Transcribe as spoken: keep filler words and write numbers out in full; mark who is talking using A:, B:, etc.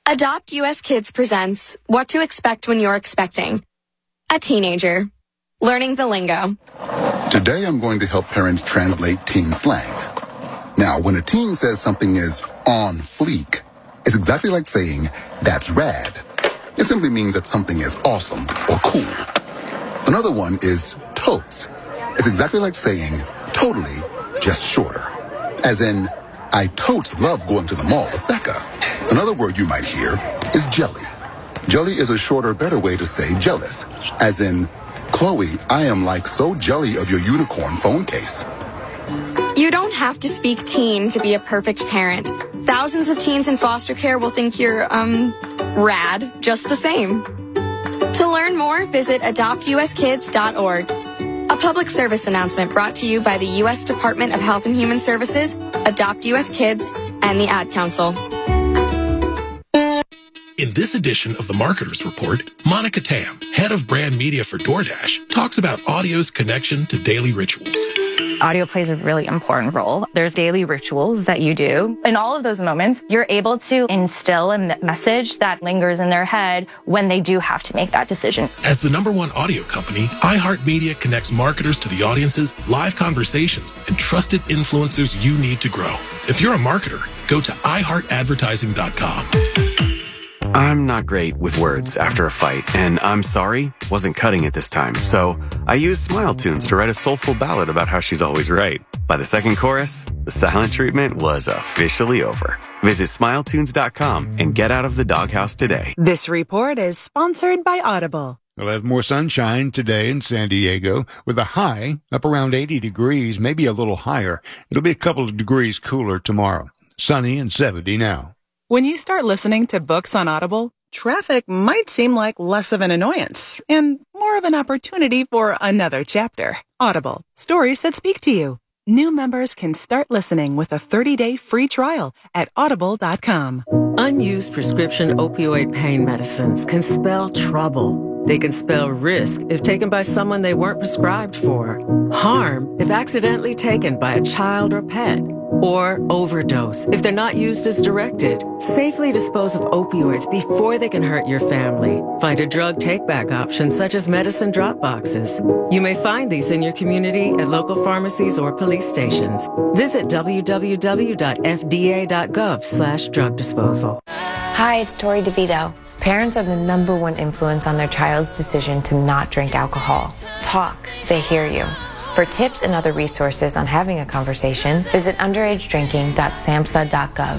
A: Adopt U S Kids presents What to Expect When You're Expecting. A teenager. Learning the lingo.
B: Today I'm going to help parents translate teen slang. Now, when a teen says something is on fleek, it's exactly like saying, that's rad. It simply means that something is awesome or cool. Another one is totes. It's exactly like saying, totally, just shorter. As in, I totes love going to the mall with Becca. Another word you might hear is jelly. Jelly is a shorter, better way to say jealous. As in, Chloe, I am like so jelly of your unicorn phone case.
A: You don't have to speak teen to be a perfect parent. Thousands of teens in foster care will think you're, um, rad, just the same. To learn more, visit adopt u s kids dot org. A public service announcement brought to you by the U S Department of Health and Human Services, Adopt U S Kids, and the Ad Council.
C: In this edition of the Marketers Report, Monica Tam, head of brand media for DoorDash, talks about audio's connection to daily rituals.
D: Audio plays a really important role. There's daily rituals that you do. In all of those moments, you're able to instill a message that lingers in their head when they do have to make that decision.
C: As the number one audio company, iHeartMedia connects marketers to the audiences, live conversations, and trusted influencers you need to grow. If you're a marketer, go to i heart advertising dot com.
E: I'm not great with words after a fight, and I'm sorry wasn't cutting it this time, so I used Smile Tunes to write a soulful ballad about how she's always right. By the second chorus, the silent treatment was officially over. Visit smile tunes dot com and get out of the doghouse today.
F: This report is sponsored by Audible.
G: We'll have more sunshine today in San Diego with a high up around eighty degrees, maybe a little higher. It'll be a couple of degrees cooler tomorrow. Sunny and seventy now.
F: When you start listening to books on Audible, traffic might seem like less of an annoyance and more of an opportunity for another chapter. Audible, stories that speak to you. New members can start listening with a thirty-day free trial at audible dot com.
H: Unused prescription opioid pain medicines can spell trouble. They can spell risk if taken by someone they weren't prescribed for, harm if accidentally taken by a child or pet, or overdose if they're not used as directed. Safely dispose of opioids before they can hurt your family. Find a drug take-back option such as medicine drop boxes. You may find these in your community at local pharmacies or police stations. Visit w w w dot f d a dot gov slash drug disposal.
I: Hi, it's Tori DeVito. Parents are the number one influence on their child's decision to not drink alcohol. Talk, they hear you. For tips and other resources on having a conversation, visit underage drinking dot samhsa dot gov.